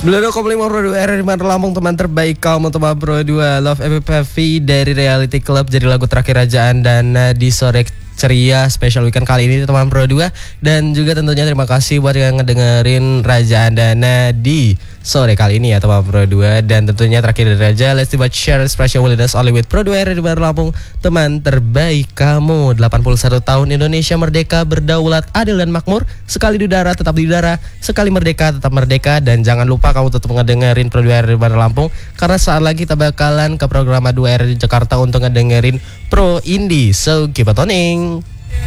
92,5 Pro 2 RRI Bandar Lampung, teman terbaik kaum teman Pro 2 Love FFV dari Reality Club, jadi lagu terakhir Raja Andana di sore ceria special weekend kali ini teman Pro 2. Dan juga tentunya terima kasih buat yang ngedengerin Raja Andana di sore kali ini ya teman Pro 2. Dan tentunya terakhir dari Raja, let's do share special with us only with Pro 2 RRI Bandar Lampung, teman terbaik kamu. 81 tahun Indonesia merdeka, berdaulat, adil dan makmur. Sekali di udara tetap di udara, sekali merdeka tetap merdeka. Dan jangan lupa kamu tetap ngedengerin Pro 2 RRI Bandar Lampung, karena saat lagi kita bakalan ke program 2 RRI Jakarta untuk ngedengerin Pro Indie. So keep it on.